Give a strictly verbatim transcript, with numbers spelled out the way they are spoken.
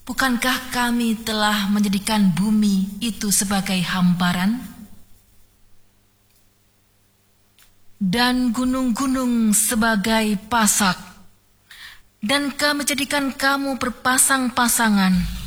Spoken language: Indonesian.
Bukankah kami telah menjadikan bumi itu sebagai hamparan? Dan gunung-gunung sebagai pasak? Dan kami jadikan kamu berpasang-pasangan